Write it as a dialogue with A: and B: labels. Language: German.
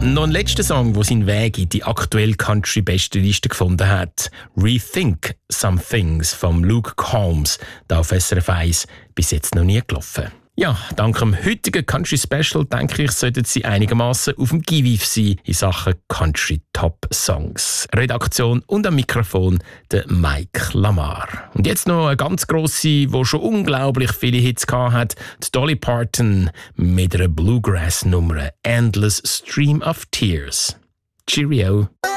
A: Noch ein letzter Song, der seinen Weg in die aktuelle Country-Bestenliste gefunden hat. «Rethink Some Things» von Luke Combs, da auf SRF 1 bis jetzt noch nie gelaufen. Ja, dank dem heutigen Country Special, denke ich, sollten Sie einigermaßen auf dem Give sein in Sachen Country Top Songs. Redaktion und am Mikrofon der Mike Lamar. Und jetzt noch eine ganz grosse, die schon unglaublich viele Hits gehabt hat, die Dolly Parton mit einer Bluegrass-Nummer «Endless Stream of Tears». Cheerio!